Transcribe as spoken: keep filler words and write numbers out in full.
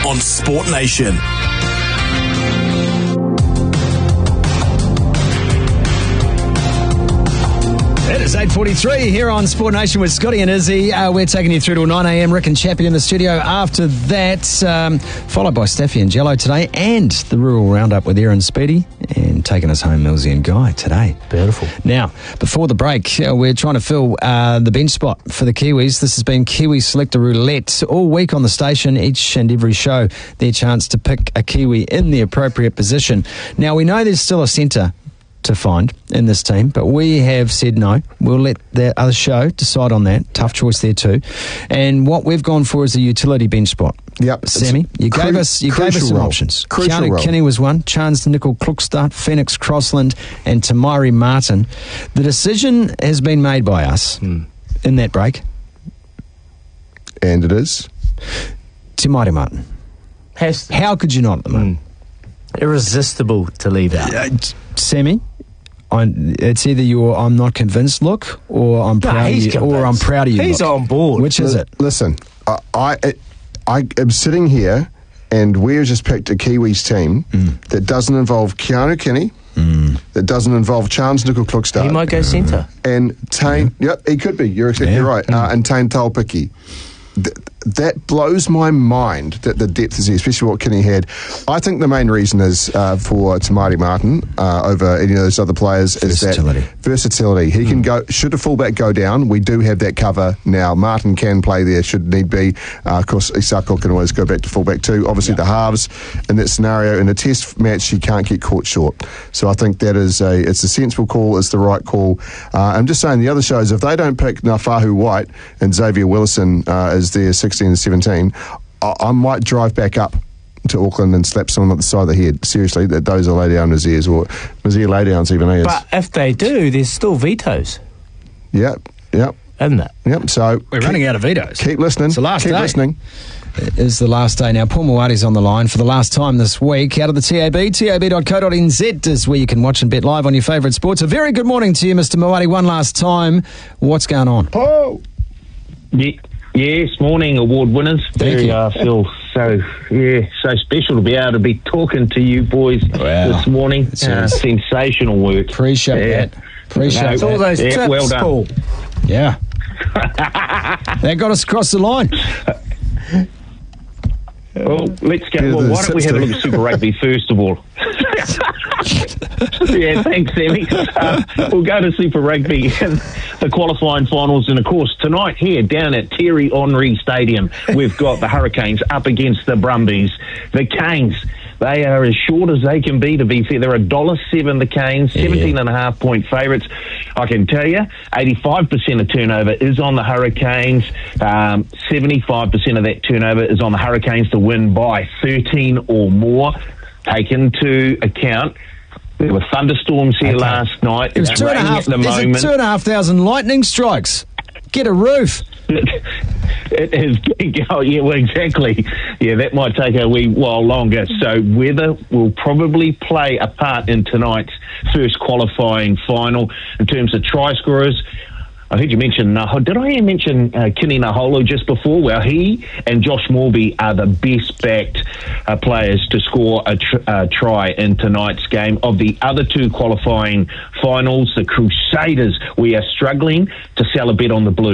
on Sport Nation. It is eight forty-three here on Sport Nation with Scotty and Izzy. Uh, we're taking you through till nine a.m. Rick and Chappie in the studio. After that, um, followed by Staffy and Jello today, and the Rural Roundup with Aaron Speedy, and taking us home, Millsy and Guy today. Beautiful. Now, before the break, uh, we're trying to fill uh, the bench spot for the Kiwis. This has been Kiwi Selector Roulette all week on the station, each and every show, their chance to pick a Kiwi in the appropriate position. Now, we know there's still a centre to find in this team, but we have said no. We'll let the other show decide on that. Tough choice there too. And what we've gone for is a utility bench spot. Yep, Sammy, you cru- gave us you gave us some role. options. Crucial Keanu role. Kinney was one, Chance Nickel Klukstad, Phoenix Crossland, and Tamari Martin. The decision has been made by us mm. in that break. And it is Tamari Martin. Has How could you not at the moment? mm. irresistible to leave out. Uh, Sammy, I, it's either you're I'm not convinced look, or I'm No, proud of he's you, or I'm convinced. proud of you. He's look. on board. Which is Li- it? Listen, I, I I am sitting here, and we've just picked a Kiwis team Mm. that doesn't involve Keanu Kinney, Mm. that doesn't involve Chance Nickel Klukstad, He might go centre. and Tane. Yep, he could be. You're exactly Yeah. right. Uh, and Tane Taupiki. Th- that blows my mind that the depth is here, especially what Kinney had. I think the main reason is uh, for Tamari Martin uh, over any of those other players Versatility. is that versatility. He mm. can go, should a fullback go down, we do have that cover now. Martin can play there should need be. Uh, of course, Isako can always go back to fullback too. Obviously, yeah. the halves in that scenario, in a test match, he can't get caught short. So I think that is a, it's a sensible call, it's the right call. Uh, I'm just saying, the other shows, if they don't pick Nafahu White and Xavier Willison uh, as their sixteen and seventeen, I, I might drive back up to Auckland and slap someone at the side of the head. Seriously, that those are lay down Nazir's, or Nazir lay downs even is. But if they do, there's still vetoes, Yep, yep, isn't it? yep. So We're keep, running out of vetoes. Keep listening. It's the last keep day. listening. It is the last day now. Paul Mawadi's on the line for the last time this week out of the T A B. tab dot co dot n z is where you can watch and bet live on your favourite sports. A very good morning to you, Mister Mawadi. One last time. What's going on? Paul. Ye- Yes, morning, award winners. Thank Very, you. I uh, feel so, yeah, so special to be able to be talking to you boys Wow. this morning. It's Uh, yours. sensational work. Appreciate Yeah. that. Appreciate No, that. It's all those Yeah, tips, well done. Paul. Yeah. That got us across the line. Well, let's go. Yeah, Well, the why don't we have a look at Super Rugby first of all? Yeah, thanks, Sammy. Uh, we'll go to Super Rugby and the qualifying finals. And, of course, tonight here down at Thierry Henry Stadium, we've got the Hurricanes up against the Brumbies. The Canes, they are as short as they can be, to be fair. They're one dollar seven, the Canes, seventeen and a half point favourites. I can tell you, eighty-five percent of turnover is on the Hurricanes. Um, seventy-five percent of that turnover is on the Hurricanes to win by thirteen or more. Take into account, there were thunderstorms here Okay. last night. It was It's two and a raining half. at the There's moment. two and a half thousand lightning strikes. Get a roof. It is, oh, yeah, well, exactly. Yeah, that might take a wee while longer. So weather will probably play a part in tonight's first qualifying final in terms of try scorers. I heard you mention, uh, did I mention uh, Kini Naholo just before? Well, he and Josh Morby are the best backed uh, players to score a tr- uh, try in tonight's game. Of the other two qualifying finals, the Crusaders, we are struggling to sell a bet on the Blues.